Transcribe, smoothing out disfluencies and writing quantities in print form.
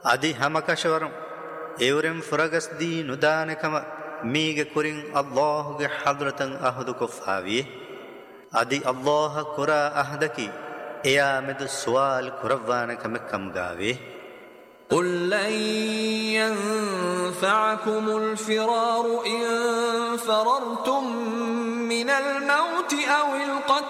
ಅದಿ ಹಮಕಶವರಂ ಎವರೆಂ ಫುರಗಸ್ದಿ ನುದಾನಕಮ ಮೀಗೆ ಕುರಿಂ ಅಲ್ಲಾಹುಗೆ ಹದ್ರತಂ ಅಹದು ಕೊಫಾವಿಯೆ ಅದಿ ಅಲ್ಲಾಹ ಕುರ ಅಹದಕಿ ಎಯಾ ಮೆದು ಸುವಾಲ್ ಕುರವ್ವಾನಕಮೆಕ್ಕಂ ಗಾವೆ قل لن ينفعكم الفرار إن فررتم من الموت أو القتل